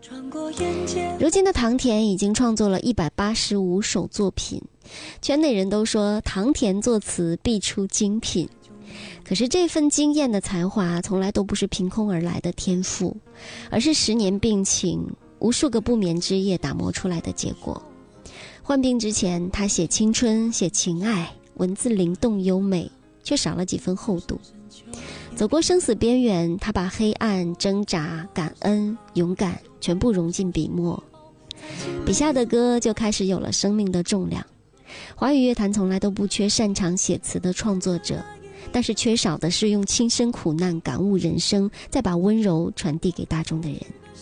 如今的唐田已经创作了185首作品，圈内人都说唐田作词必出精品。可是这份惊艳的才华从来都不是凭空而来的天赋，而是10年病情无数个不眠之夜打磨出来的结果。患病之前，他写青春，写情爱，文字灵动优美，却少了几分厚度。走过生死边缘，他把黑暗、挣扎、感恩、勇敢全部融进笔墨，笔下的歌就开始有了生命的重量。华语乐坛从来都不缺擅长写词的创作者，但是缺少的是用亲身苦难感悟人生，再把温柔传递给大众的人。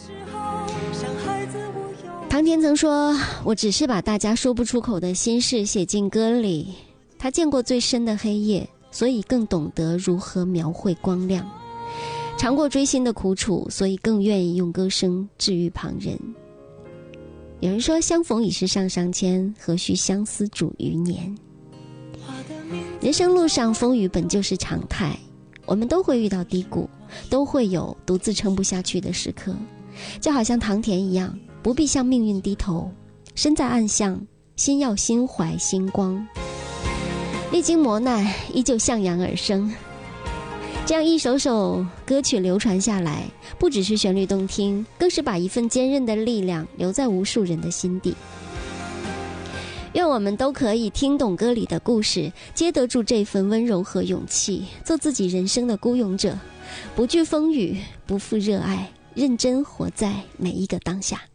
唐田曾说，我只是把大家说不出口的心事写进歌里。他见过最深的黑夜，所以更懂得如何描绘光亮，尝过追星的苦楚，所以更愿意用歌声治愈旁人。有人说，相逢已是上上签，何须相思煮余年。人生路上风雨本就是常态，我们都会遇到低谷，都会有独自撑不下去的时刻，就好像唐田一样，不必向命运低头，身在暗巷，心要心怀星光，历经磨难依旧向阳而生。这样一首首歌曲流传下来，不只是旋律动听，更是把一份坚韧的力量留在无数人的心底。愿我们都可以听懂歌里的故事，接得住这份温柔和勇气，做自己人生的孤勇者，不惧风雨，不负热爱，认真活在每一个当下。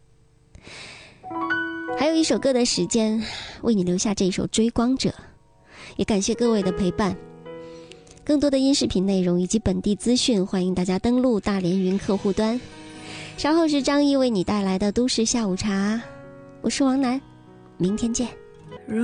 还有一首歌的时间，为你留下这一首《追光者》，也感谢各位的陪伴。更多的音视频内容以及本地资讯，欢迎大家登录大连云客户端。稍后是张毅为你带来的都市下午茶，我是王楠，明天见。